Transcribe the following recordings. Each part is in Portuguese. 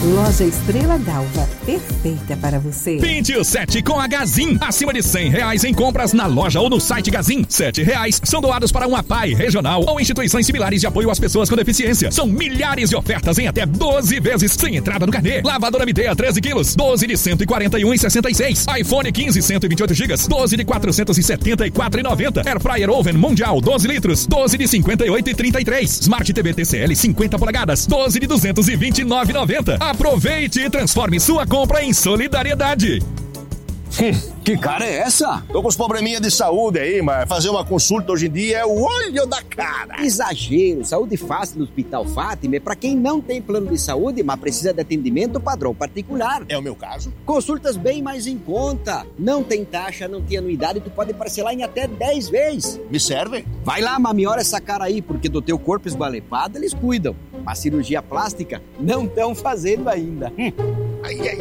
Loja Estrela Dalva, perfeita para você. 27 com a Gazin. Acima de R$100 em compras na loja ou no site Gazin. R$7 são doados para uma PAI regional ou instituições similares de apoio às pessoas com deficiência. São milhares de ofertas em até 12 vezes sem entrada no carnê. Lavadora Midea 13 quilos, 12 de 141,66. iPhone 15, 128 GB, 12 de 474,90. Air Fryer Oven Mundial 12 litros, 12 de 58,33. Smart TV TCL 50 polegadas, 12 de 229,90. Aproveite e transforme sua compra em solidariedade. Que cara é essa? Tô com uns probleminha de saúde aí, mas fazer uma consulta hoje em dia é o olho da cara. Exagero. Saúde Fácil no Hospital Fátima é pra quem não tem plano de saúde, mas precisa de atendimento padrão particular. É o meu caso. Consultas bem mais em conta. Não tem taxa, não tem anuidade, tu pode parcelar em até 10 vezes. Me serve? Vai lá, mamiora essa cara aí, porque do teu corpo esgualepado eles cuidam. Mas cirurgia plástica não estão fazendo ainda. Ai.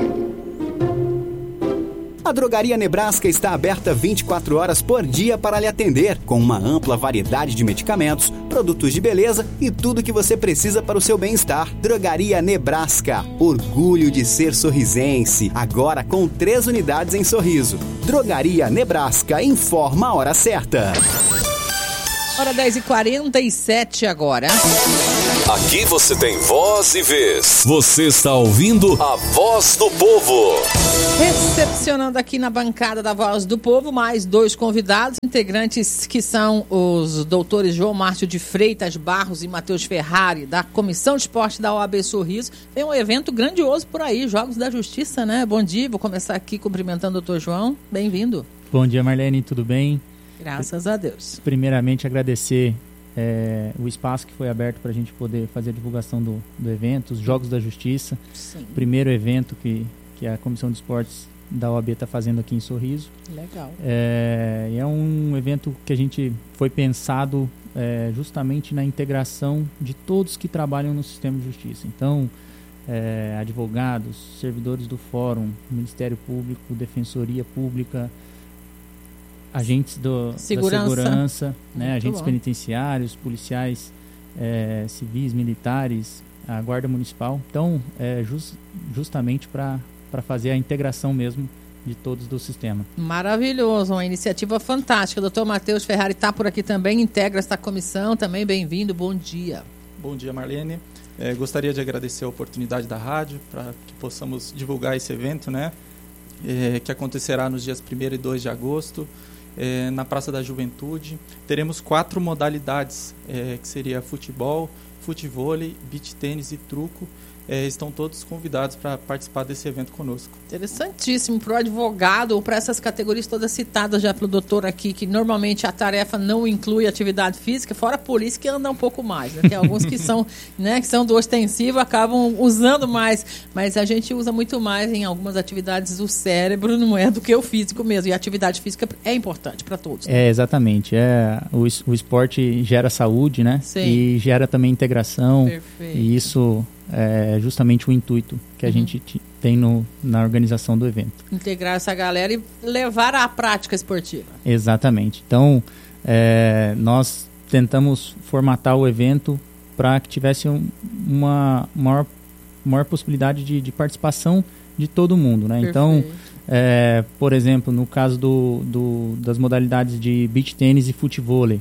A Drogaria Nebraska está aberta 24 horas por dia para lhe atender, com uma ampla variedade de medicamentos, produtos de beleza e tudo que você precisa para o seu bem-estar. Drogaria Nebraska, orgulho de ser sorrisense, agora com 3 unidades em Sorriso. Drogaria Nebraska, informa a hora certa. Hora 10h47 agora. Aqui você tem voz e vez. Você está ouvindo a Voz do Povo. Recepcionando aqui na bancada da Voz do Povo, mais 2 convidados, integrantes que são os doutores João Márcio de Freitas Barros e Matheus Ferrari, da Comissão de Esporte da OAB Sorriso. Tem um evento grandioso por aí, Jogos da Justiça, né? Bom dia, vou começar aqui cumprimentando o doutor João. Bem-vindo. Bom dia, Marlene, tudo bem? Graças a Deus. Primeiramente, agradecer o espaço que foi aberto para a gente poder fazer a divulgação do evento, os Jogos da Justiça. Sim. Primeiro evento que a Comissão de Esportes da OAB está fazendo aqui em Sorriso. Legal. É um evento que a gente foi pensado justamente na integração de todos que trabalham no sistema de justiça. Então, advogados, servidores do Fórum, Ministério Público, Defensoria Pública, agentes da segurança, né, agentes penitenciários, policiais civis, militares, a Guarda Municipal. Então, justamente para fazer a integração mesmo de todos do sistema. Maravilhoso, uma iniciativa fantástica. O Dr. Matheus Ferrari está por aqui também, integra esta comissão também. Bem-vindo, bom dia. Bom dia, Marlene. Gostaria de agradecer a oportunidade da rádio para que possamos divulgar esse evento, né, que acontecerá nos dias 1º e 2 de agosto. Na Praça da Juventude. Teremos 4 modalidades, que seria futebol, futevôlei, beach tênis e truco. Estão todos convidados para participar desse evento conosco. Interessantíssimo para o advogado ou para essas categorias todas citadas já pelo doutor aqui, que normalmente a tarefa não inclui atividade física, fora a polícia que anda um pouco mais, né? Tem alguns que são, né, que são do ostensivo, acabam usando mais, mas a gente usa muito mais em algumas atividades o cérebro, não é do que o físico mesmo, e a atividade física é importante para todos, né? Exatamente, o esporte gera saúde, né? Sim. E gera também integração. Perfeito. E isso é justamente o intuito que a gente tem na organização do evento. Integrar essa galera e levar à prática esportiva. Exatamente. Então, nós tentamos formatar o evento para que tivesse uma maior possibilidade de participação de todo mundo, né? Então, por exemplo, no caso das modalidades de beach tênis e futevôlei,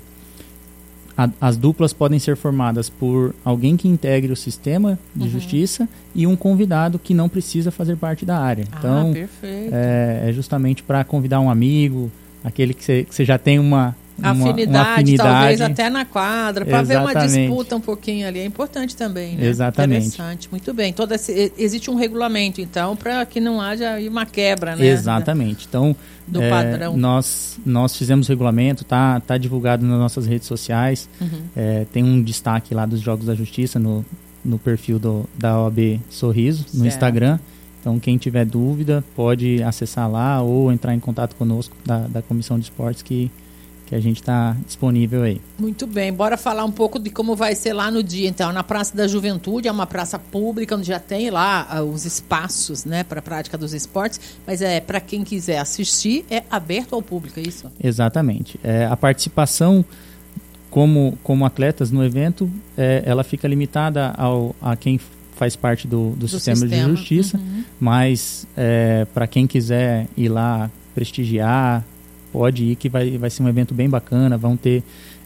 as duplas podem ser formadas por alguém que integre o sistema de justiça e um convidado que não precisa fazer parte da área. Então, perfeito. É justamente para convidar um amigo, aquele que você já tem uma afinidade, talvez até na quadra, para ver uma disputa um pouquinho ali. É importante também, né? Exatamente. Interessante, muito bem. Existe um regulamento, então, para que não haja uma quebra, né? Exatamente. Então, do padrão. Nós fizemos o regulamento, tá divulgado nas nossas redes sociais. Tem um destaque lá dos Jogos da Justiça no perfil da OAB Sorriso, no Instagram. Então, quem tiver dúvida, pode acessar lá ou entrar em contato conosco da Comissão de Esportes que a gente está disponível aí. Muito bem, bora falar um pouco de como vai ser lá no dia, então, na Praça da Juventude, é uma praça pública, onde já tem lá os espaços, né, para a prática dos esportes, mas para quem quiser assistir, é aberto ao público, é isso? Exatamente. A participação como atletas no evento, ela fica limitada a quem faz parte do sistema de justiça, mas para quem quiser ir lá prestigiar, pode ir, que vai ser um evento bem bacana. Vão ter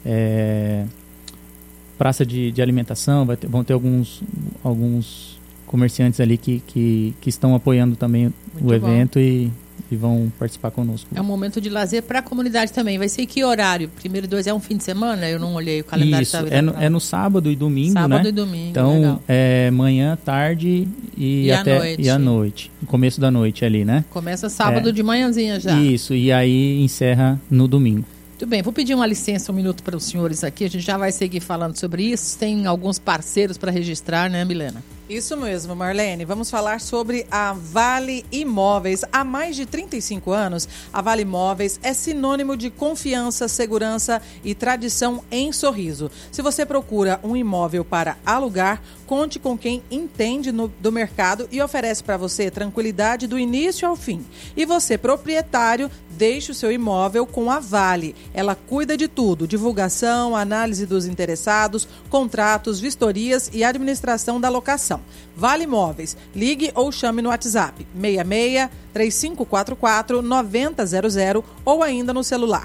praça de alimentação, vão ter alguns comerciantes ali que estão apoiando também o evento e vão participar conosco. É um momento de lazer para a comunidade também. Vai ser que horário? 1º e 2 é um fim de semana? Eu não olhei o calendário. Isso, é no sábado e domingo, sábado né? E domingo, então, legal. Manhã, tarde e à noite. Começo da noite ali, né? Começa sábado de manhãzinha já. Isso, e aí encerra no domingo. Muito bem, vou pedir uma licença, um minuto para os senhores aqui. A gente já vai seguir falando sobre isso. Tem alguns parceiros para registrar, né, Milena? Isso mesmo, Marlene. Vamos falar sobre a Vale Imóveis. Há mais de 35 anos, a Vale Imóveis é sinônimo de confiança, segurança e tradição em Sorriso. Se você procura um imóvel para alugar, conte com quem entende do mercado e oferece para você tranquilidade do início ao fim. E você, proprietário, deixe o seu imóvel com a Vale. Ela cuida de tudo: divulgação, análise dos interessados, contratos, vistorias e administração da locação. Vale Imóveis. Ligue ou chame no WhatsApp 66-3544-9000 ou ainda no celular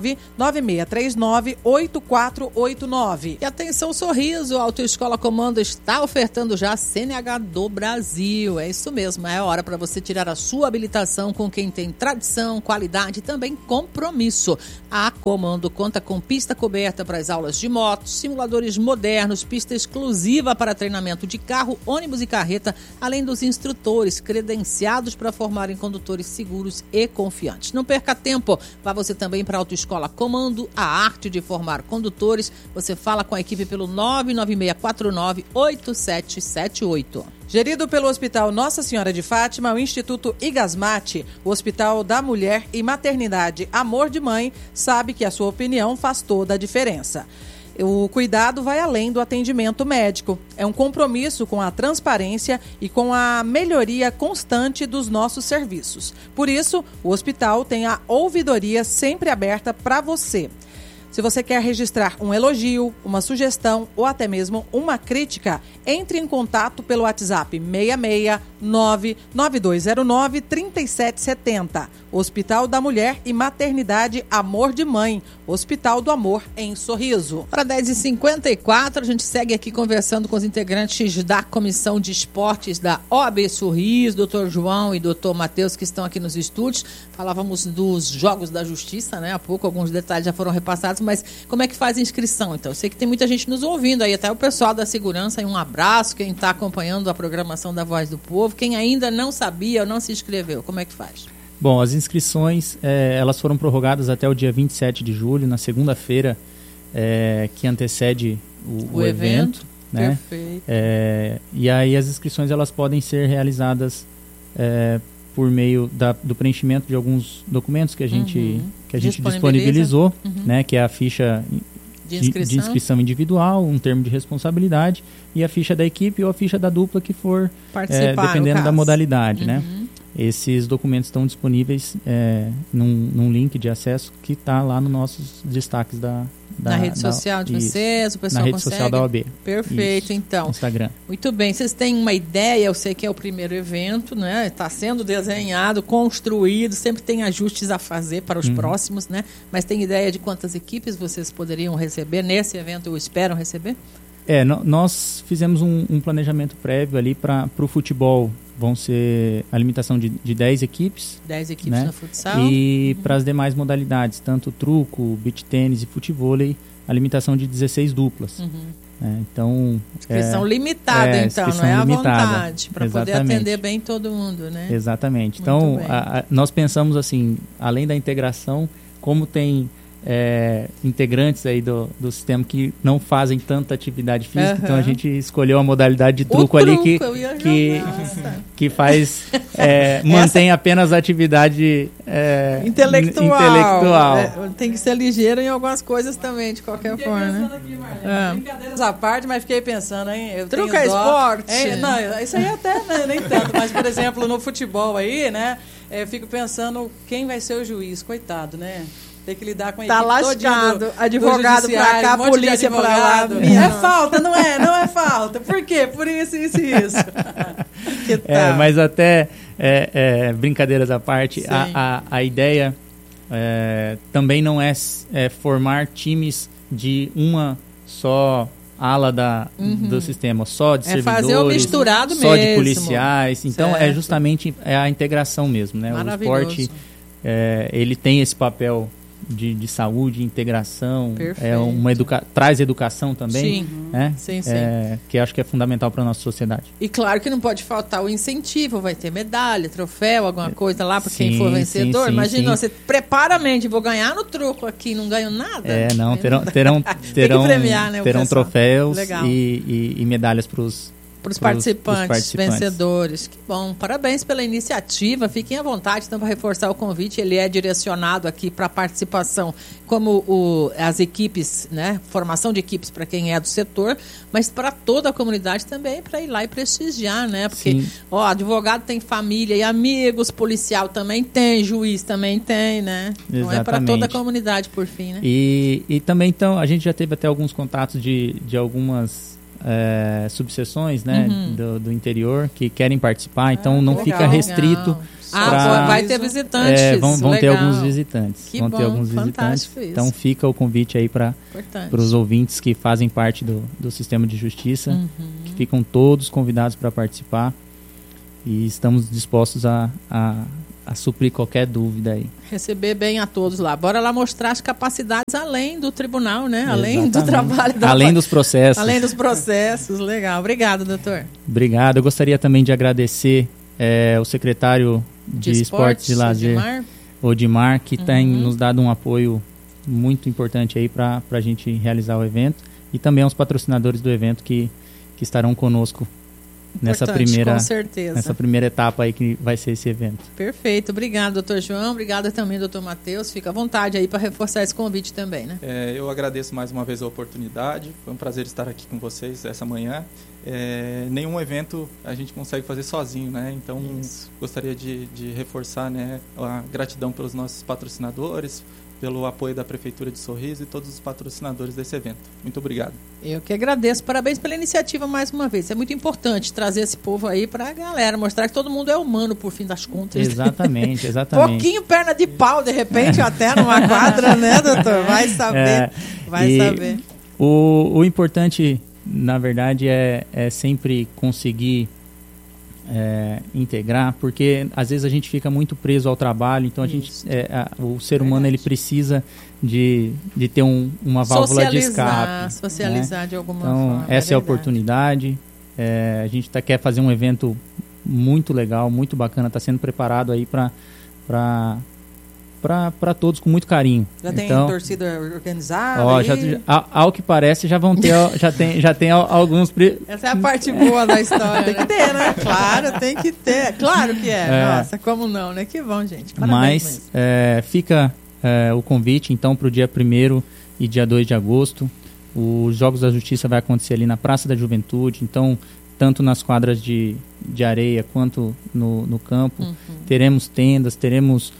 99639-8489. E atenção, Sorriso, a Autoescola Comando está ofertando já a CNH do Brasil. É isso mesmo, é hora para você tirar a sua habilitação com quem tem tradição, qualidade e também compromisso. A Comando conta com pista coberta para as aulas de moto, simuladores modernos, pista exclusiva para treinamento de carro, ônibus e carreta, além dos instrutores credenciados para formarem condutores seguros e confiantes. Não perca tempo, vá você também para a Autoescola Comando, a arte de formar condutores. Você fala com a equipe pelo 99649-8778. Gerido pelo Hospital Nossa Senhora de Fátima, o Instituto Igasmate, o Hospital da Mulher e Maternidade Amor de Mãe, sabe que a sua opinião faz toda a diferença. O cuidado vai além do atendimento médico. É um compromisso com a transparência e com a melhoria constante dos nossos serviços. Por isso, o hospital tem a ouvidoria sempre aberta para você. Se você quer registrar um elogio, uma sugestão ou até mesmo uma crítica, entre em contato pelo WhatsApp 669-9209-3770. Hospital da Mulher e Maternidade Amor de Mãe. Hospital do Amor em Sorriso. Para 10h54, a gente segue aqui conversando com os integrantes da Comissão de Esportes da OAB Sorriso, doutor João e doutor Matheus, que estão aqui nos estúdios. Falávamos dos Jogos da Justiça, né? Há pouco, alguns detalhes já foram repassados, mas como é que faz a inscrição? Então, eu sei que tem muita gente nos ouvindo aí, até o pessoal da segurança, e um abraço, quem está acompanhando a programação da Voz do Povo. Quem ainda não sabia ou não se inscreveu, como é que faz? Bom, as inscrições, elas foram prorrogadas até o dia 27 de julho, na segunda-feira, que antecede o evento. Né? Perfeito. E aí as inscrições elas podem ser realizadas por meio do preenchimento de alguns documentos que a gente disponibilizou, né? Que é a ficha de inscrição individual, um termo de responsabilidade e a ficha da equipe ou a ficha da dupla que for, dependendo da modalidade, né? Esses documentos estão disponíveis num link de acesso que está lá nos nossos destaques na rede social de vocês, o pessoal na rede social da OAB. Perfeito, isso, então. Instagram. Muito bem, vocês têm uma ideia, eu sei que é o primeiro evento, né? Está sendo desenhado, construído, sempre tem ajustes a fazer para os próximos, né? Mas tem ideia de quantas equipes vocês poderiam receber nesse evento ou esperam receber? Nós fizemos um planejamento prévio ali para o futebol. Vão ser a limitação de 10 equipes. 10 equipes, né? No futsal. E para as demais modalidades, tanto truco, beach tênis e futevôlei, a limitação de 16 duplas. Então, inscrição limitada, então, não é à vontade, para poder Exatamente. Atender bem todo mundo, né? Exatamente. Então, nós pensamos assim, além da integração, como tem integrantes aí do sistema que não fazem tanta atividade física, então a gente escolheu a modalidade de truco ali que faz mantém apenas a atividade intelectual. Tem que ser ligeiro em algumas coisas também, de qualquer forma, né? Brincadeiras à parte, mas fiquei pensando, hein? Truco é esporte? Não, isso aí até nem tanto, mas, por exemplo, no futebol aí, né? Eu fico pensando quem vai ser o juiz, coitado, né? Tem que lidar com a Tá equipe lascado. Advogado pra cá, polícia pra lá. É falta, não é falta. Por quê? Por isso, isso e isso. Que tal? Mas até brincadeiras à parte, a ideia também não é formar times de uma só ala do sistema, só de servidores, fazer o misturado só mesmo. de policiais. Então, Certo. justamente a integração mesmo, né? O esporte, ele tem esse papel de saúde, integração, traz educação também, sim. né? Sim. Que acho que é fundamental para a nossa sociedade. E claro que não pode faltar o incentivo, vai ter medalha, troféu, alguma coisa lá para quem for vencedor. Sim, imagina, você prepara a mente, vou ganhar no truco aqui, não ganho nada. Não, terão premiar, né, terão troféus Legal. e medalhas para os participantes vencedores. Que bom, parabéns pela iniciativa, fiquem à vontade então para reforçar o convite, ele é direcionado aqui para participação como as equipes, né, formação de equipes para quem é do setor, mas para toda a comunidade também, para ir lá e prestigiar, né, porque advogado tem família e amigos, policial também tem, juiz também tem, né, Exatamente. Não é para toda a comunidade por fim, né. E também então, a gente já teve até alguns contatos de algumas subseções, né, do interior que querem participar, então não fica restrito. Vai ter visitantes. Vão ter alguns visitantes. Que bom, ter alguns visitantes. Isso. Então fica o convite aí para os ouvintes que fazem parte do sistema de justiça, que ficam todos convidados para participar e estamos dispostos a suprir qualquer dúvida aí. Receber bem a todos lá. Bora lá mostrar as capacidades além do tribunal, né? Além do trabalho. Além dos processos. Além dos processos. Legal. Obrigado, doutor. Obrigado. Eu gostaria também de agradecer o secretário de Esportes e Lazer, Odimar, que tem nos dado um apoio muito importante aí para a gente realizar o evento, e também aos patrocinadores do evento que estarão conosco nessa primeira etapa aí que vai ser esse evento. Perfeito, obrigado, doutor João, obrigado também, doutor Matheus, fica à vontade aí para reforçar esse convite também, né? Eu agradeço mais uma vez a oportunidade, foi um prazer estar aqui com vocês essa manhã. Nenhum evento a gente consegue fazer sozinho, né? Então gostaria de reforçar, né, a gratidão pelos nossos patrocinadores, pelo apoio da Prefeitura de Sorriso e todos os patrocinadores desse evento. Muito obrigado. Eu que agradeço. Parabéns pela iniciativa mais uma vez. É muito importante trazer esse povo aí para a galera, mostrar que todo mundo é humano, por fim das contas. Exatamente. Pouquinho perna de pau, de repente, até numa quadra, né, doutor? Vai saber. Saber. O importante, na verdade, é sempre conseguir integrar, porque às vezes a gente fica muito preso ao trabalho, então o ser humano ele precisa de ter uma válvula de escape. Socializar, né? De alguma então, forma. Essa é a oportunidade. A gente quer fazer um evento muito legal, muito bacana, está sendo preparado aí para todos com muito carinho. Já tem torcida organizada? Ao que parece, já vão ter, já tem alguns. Essa é a parte boa da história. Tem que ter, né? Claro, tem que ter. Claro que é. Nossa, como não, né? Que bom, gente. Parabéns. Mas fica o convite, então, para o dia 1º e dia 2 de agosto. Os Jogos da Justiça vai acontecer ali na Praça da Juventude, então, tanto nas quadras de areia quanto no campo. Teremos tendas, teremos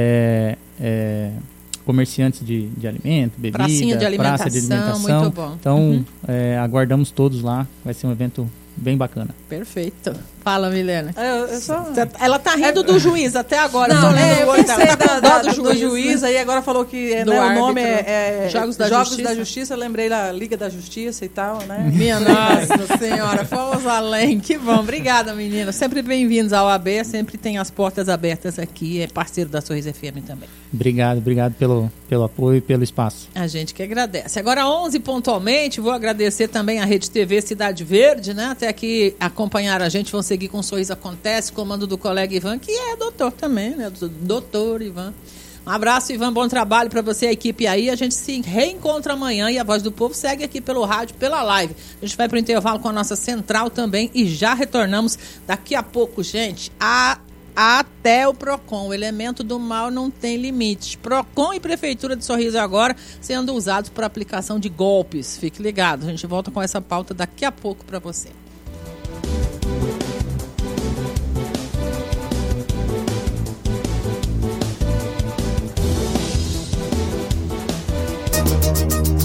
comerciantes de alimento, bebida, praça de alimentação. Muito bom. Então, aguardamos todos lá. Vai ser um evento bem bacana. Perfeito. Fala, Milena. Ela tá rindo do juiz até agora. Não, eu pensei do juiz, aí agora falou que o nome é Jogos da Justiça. Lembrei da Liga da Justiça e tal, né? Minha nossa senhora, fomos além. Que bom. Obrigada, menina. Sempre bem-vindos ao AB, sempre tem as portas abertas aqui, é parceiro da Sorriso FM também. Obrigado pelo apoio e pelo espaço. A gente que agradece. Agora 11 pontualmente, vou agradecer também a Rede TV Cidade Verde, né? Até aqui acompanhar a gente, vão seguir com o Sorriso Acontece, comando do colega Ivan, que é doutor também, né? Doutor Ivan. Um abraço, Ivan, bom trabalho para você, a equipe aí. A gente se reencontra amanhã e a Voz do Povo segue aqui pelo rádio, pela live. A gente vai para o intervalo com a nossa central também e já retornamos daqui a pouco, gente, até o PROCON. O elemento do mal não tem limite. PROCON e Prefeitura de Sorriso agora sendo usados para aplicação de golpes. Fique ligado, a gente volta com essa pauta daqui a pouco para você.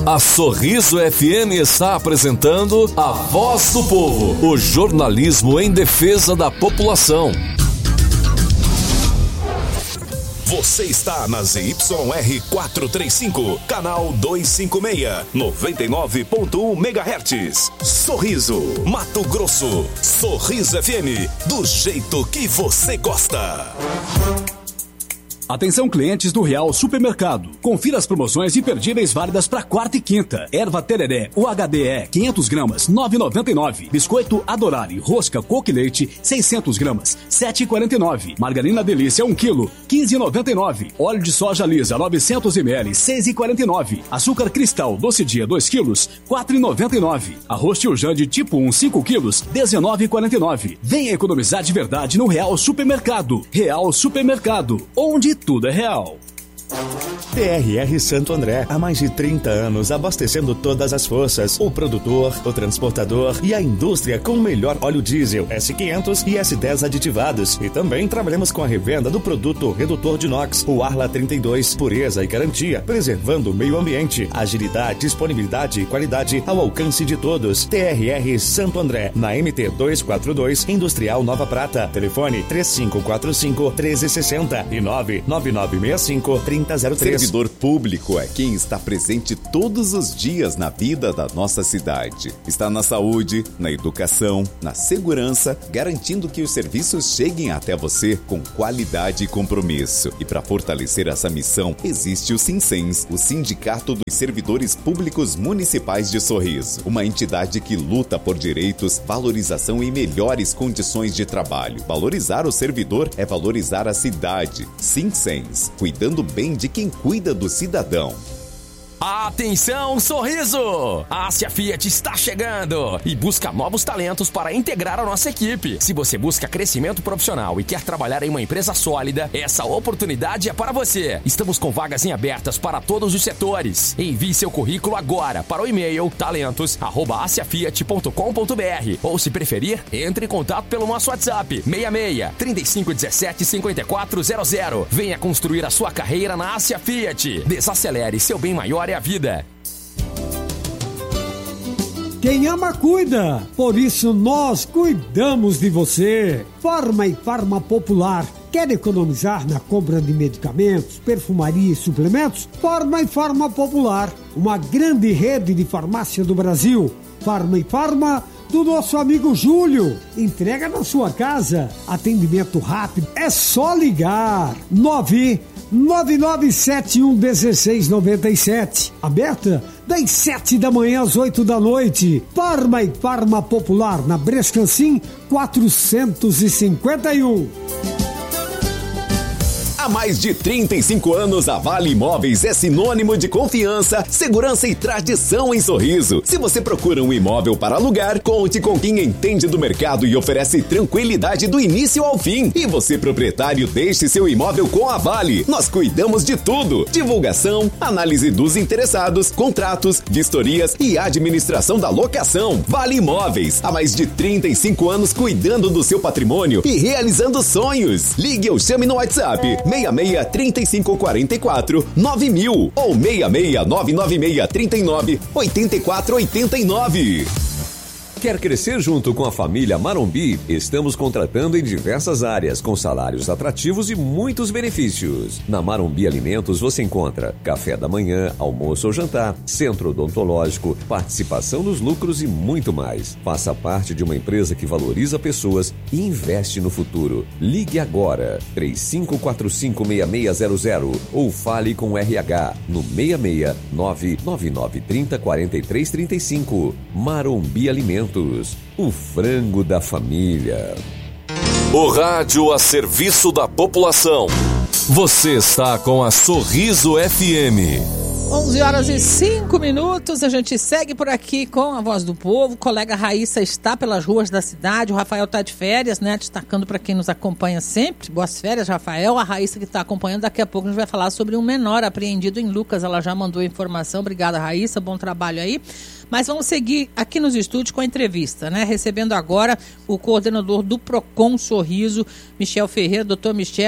A Sorriso FM está apresentando A Voz do Povo, o jornalismo em defesa da população. Você está na ZYR 435, canal 256, 99.1 MHz. Sorriso, Mato Grosso. Sorriso FM, do jeito que você gosta. Atenção clientes do Real Supermercado. Confira as promoções imperdíveis válidas para quarta e quinta. Erva Tereré UHDE 500 gramas 9,99. Biscoito Adorare rosca coco e leite 600 gramas 7,49. Margarina Delícia 1 kg 15,99. Óleo de soja lisa 900 ml 6,49. Açúcar Cristal doce dia 2 kg 4,99. Arroz Tio Jande tipo 1 5 kg 19,49. Venha economizar de verdade no Real Supermercado. Real Supermercado, onde tudo é real. TRR Santo André, há mais de 30 anos abastecendo todas as forças, o produtor, o transportador e a indústria com o melhor óleo diesel S500 e S10 aditivados. E também trabalhamos com a revenda do produto redutor de NOx, o Arla 32, pureza e garantia, preservando o meio ambiente, agilidade, disponibilidade e qualidade ao alcance de todos. TRR Santo André, na MT 242, Industrial Nova Prata. Telefone 3545-1360 e 99965-3003. Servidor público é quem está presente todos os dias na vida da nossa cidade. Está na saúde, na educação, na segurança, garantindo que os serviços cheguem até você com qualidade e compromisso. E para fortalecer essa missão, existe o Sinsens, o Sindicato dos Servidores Públicos Municipais de Sorriso. Uma entidade que luta por direitos, valorização e melhores condições de trabalho. Valorizar o servidor é valorizar a cidade. Sinsens, cuidando bem de quem cuida do cidadão. Atenção, Sorriso! A Ásia Fiat está chegando e busca novos talentos para integrar a nossa equipe. Se você busca crescimento profissional e quer trabalhar em uma empresa sólida, essa oportunidade é para você. Estamos com vagas em abertas para todos os setores. Envie seu currículo agora para o e-mail talentos@asiafiat.com.br ou, se preferir, entre em contato pelo nosso WhatsApp 66 3517 5400. Venha construir a sua carreira na Ásia Fiat. Desacelere, seu bem maior é a vida. Quem ama, cuida. Por isso, nós cuidamos de você. Farma e Farma Popular. Quer economizar na compra de medicamentos, perfumaria e suplementos? Farma e Farma Popular. Uma grande rede de farmácia do Brasil. Farma e Farma do nosso amigo Júlio. Entrega na sua casa. Atendimento rápido. É só ligar. 99711697. Aberta das 7 da manhã às 8 da noite. Farma e Farma Popular, na Brescancim 451. Há mais de 35 anos, a Vale Imóveis é sinônimo de confiança, segurança e tradição em Sorriso. Se você procura um imóvel para alugar, conte com quem entende do mercado e oferece tranquilidade do início ao fim. E você, proprietário, deixe seu imóvel com a Vale. Nós cuidamos de tudo: divulgação, análise dos interessados, contratos, vistorias e administração da locação. Vale Imóveis, há mais de 35 anos cuidando do seu patrimônio e realizando sonhos. Ligue ou chame no WhatsApp 66 3544 9000 ou 66 996 39 84 89. Quer crescer junto com a família Marombi? Estamos contratando em diversas áreas, com salários atrativos e muitos benefícios. Na Marombi Alimentos você encontra café da manhã, almoço ou jantar, centro odontológico, participação nos lucros e muito mais. Faça parte de uma empresa que valoriza pessoas e investe no futuro. Ligue agora, 35456600 ou fale com o RH no 66 99930 4335. Marombi Alimentos. O frango da família. O rádio a serviço da população. Você está com a Sorriso FM. 11h05, a gente segue por aqui com a Voz do Povo. O colega Raíssa está pelas ruas da cidade, o Rafael está de férias, né? Destacando para quem nos acompanha sempre. Boas férias, Rafael. A Raíssa que está acompanhando, daqui a pouco a gente vai falar sobre um menor apreendido em Lucas. Ela já mandou a informação. Obrigada, Raíssa, bom trabalho aí. Mas vamos seguir aqui nos estúdios com a entrevista, né? Recebendo agora o coordenador do Procon Sorriso, Michel Ferreira. Doutor Michel,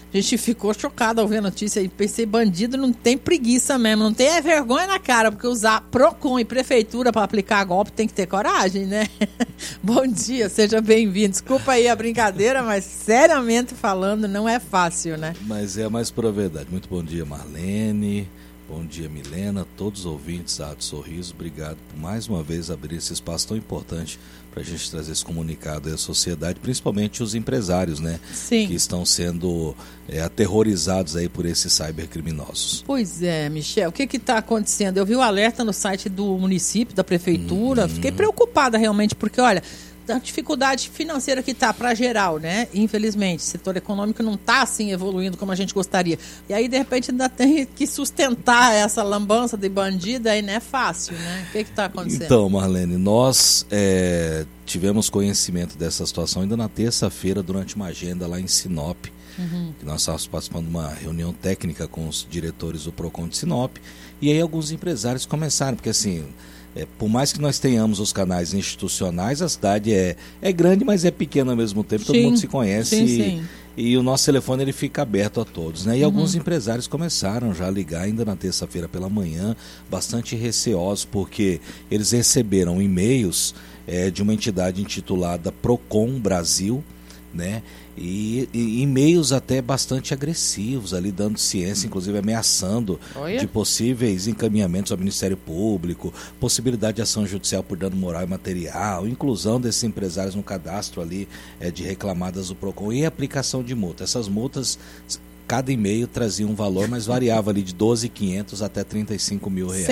A gente ficou chocado ao ver a notícia e pensei, bandido não tem preguiça mesmo, não tem vergonha na cara, porque usar PROCON e prefeitura para aplicar golpe tem que ter coragem, né? Bom dia, seja bem-vindo. Desculpa aí a brincadeira, mas seriamente falando, não é fácil, né? Mas é mais pura verdade. Muito bom dia, Marlene. Bom dia, Milena, todos os ouvintes da Rádio Sorriso. Obrigado por mais uma vez abrir esse espaço tão importante para a gente trazer esse comunicado à sociedade, principalmente os empresários, né? Sim. Que estão sendo aterrorizados aí por esses cybercriminosos. Pois é, Michel, o que está acontecendo? Eu vi o alerta no site do município, da prefeitura, fiquei preocupada realmente, porque olha, a dificuldade financeira que está para geral, né? Infelizmente, o setor econômico não está assim evoluindo como a gente gostaria. E aí, de repente, ainda tem que sustentar essa lambança de bandido, aí não é fácil, né? O que está acontecendo? Então, Marlene, nós tivemos conhecimento dessa situação ainda na terça-feira, durante uma agenda lá em Sinop. Que nós estávamos participando de uma reunião técnica com os diretores do PROCON de Sinop. E aí alguns empresários começaram, porque assim... por mais que nós tenhamos os canais institucionais, a cidade é grande, mas é pequena ao mesmo tempo, todo mundo se conhece e o nosso telefone ele fica aberto a todos, né? E alguns empresários começaram já a ligar ainda na terça-feira pela manhã, bastante receosos, porque eles receberam e-mails de uma entidade intitulada PROCON Brasil, né? E e-mails até bastante agressivos ali, dando ciência, inclusive ameaçando de possíveis encaminhamentos ao Ministério Público, possibilidade de ação judicial por dano moral e material, inclusão desses empresários no cadastro ali de reclamadas do PROCON e aplicação de multa. Essas multas, cada e-mail trazia um valor, mas variava ali de R$12.500 até R$35.000.